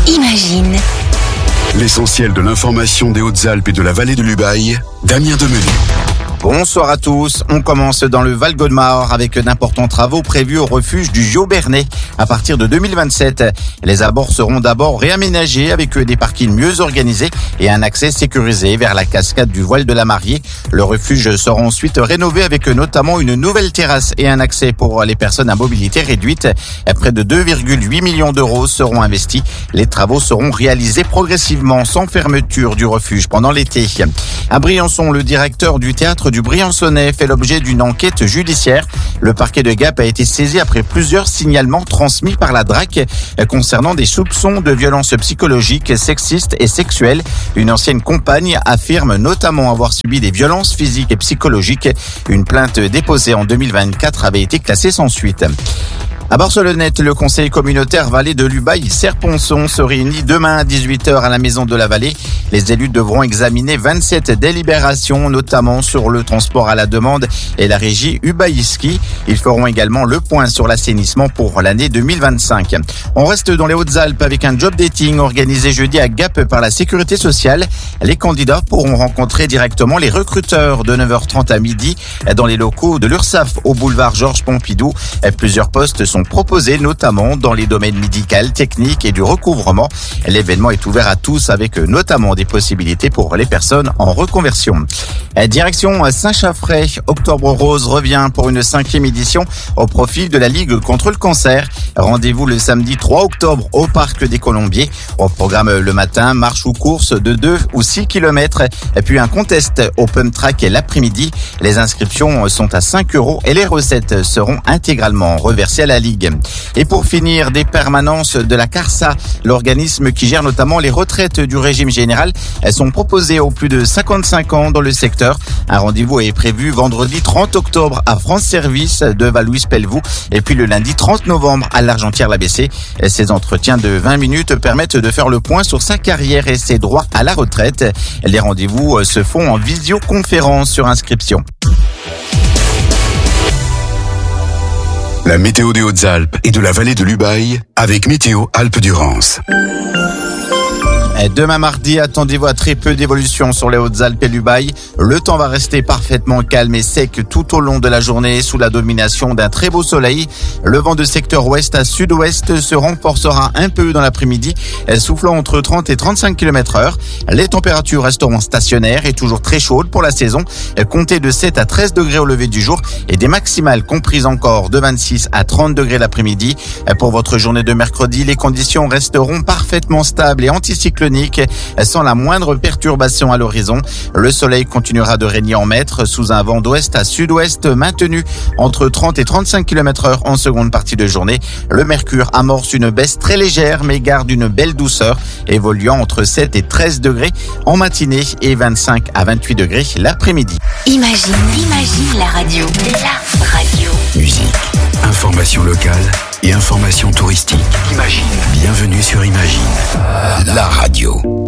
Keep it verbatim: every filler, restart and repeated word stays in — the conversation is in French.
Imagine. L'essentiel de l'information des Hautes-Alpes et de la vallée de l'Ubaye, Damien Demenu. Bonsoir à tous. On commence dans le Val-Gaudemar avec d'importants travaux prévus au refuge du Giau-Bernay à partir de deux mille vingt-sept. Les abords seront d'abord réaménagés avec des parkings mieux organisés et un accès sécurisé vers la cascade du Voile de la Mariée. Le refuge sera ensuite rénové avec notamment une nouvelle terrasse et un accès pour les personnes à mobilité réduite. Près de deux virgule huit millions d'euros seront investis. Les travaux seront réalisés progressivement sans fermeture du refuge pendant l'été. À Briançon, le directeur du théâtre du Briançonnais fait l'objet d'une enquête judiciaire. Le parquet de Gap a été saisi après plusieurs signalements transmis par la D R A C concernant des soupçons de violences psychologiques, sexistes et sexuelles. Une ancienne compagne affirme notamment avoir subi des violences physiques et psychologiques. Une plainte déposée en deux mille vingt-quatre avait été classée sans suite. À Barcelonnette, le conseil communautaire Vallée de l'Ubaye-Serponçon se réunit demain à dix-huit heures à la Maison de la Vallée. Les élus devront examiner vingt-sept délibérations, notamment sur le transport à la demande et la régie Ubaïski. Ils feront également le point sur l'assainissement pour l'année deux mille vingt-cinq. On reste dans les Hautes-Alpes avec un job dating organisé jeudi à Gap par la Sécurité sociale. Les candidats pourront rencontrer directement les recruteurs de neuf heures trente à midi dans les locaux de l'URSSAF au boulevard Georges Pompidou. Plusieurs postes sont proposés, notamment dans les domaines médical, technique et du recouvrement. L'événement est ouvert à tous avec notamment des possibilités pour les personnes en reconversion. Direction Saint-Chaffray, Octobre Rose revient pour une cinquième édition au profit de la Ligue contre le cancer. Rendez-vous le samedi trois octobre au Parc des Colombiers. Au programme le matin, marche ou course de deux ou six kilomètres, puis un contest open track l'après-midi. Les inscriptions sont à cinq euros et les recettes seront intégralement reversées à la Ligue. Et pour finir, des permanences de la CARSA, l'organisme qui gère notamment les retraites du régime général, elles sont proposées aux plus de cinquante-cinq ans dans le secteur. Un rendez-vous est prévu vendredi trente octobre à France Service de Val-Louis-Pelvoux et puis le lundi trente novembre à l'Argentière-l'A B C. Ces entretiens de vingt minutes permettent de faire le point sur sa carrière et ses droits à la retraite. Les rendez-vous se font en visioconférence sur inscription. La météo des Hautes-Alpes et de la vallée de l'Ubaye avec Météo Alpes-Durance. Demain mardi, attendez-vous à très peu d'évolution sur les Hautes-Alpes et l'Ubaye. Le temps va rester parfaitement calme et sec tout au long de la journée sous la domination d'un très beau soleil. Le vent de secteur ouest à sud-ouest se renforcera un peu dans l'après-midi, soufflant entre trente et trente-cinq kilomètres heure. Les températures resteront stationnaires et toujours très chaudes pour la saison. Comptez de sept à treize degrés au lever du jour et des maximales comprises encore de vingt-six à trente degrés l'après-midi. Pour votre journée de mercredi, les conditions resteront parfaitement stables et anticycloniques sans la moindre perturbation à l'horizon. Le soleil continuera de régner en maître sous un vent d'ouest à sud-ouest maintenu entre trente et trente-cinq kilomètres heure en seconde partie de journée. Le mercure amorce une baisse très légère mais garde une belle douceur, évoluant entre sept et treize degrés en matinée et vingt-cinq à vingt-huit degrés l'après-midi. Imagine, imagine la radio. La radio. Musique, information locale et information touristique. Imagine. Bienvenue sur Imagine, la radio.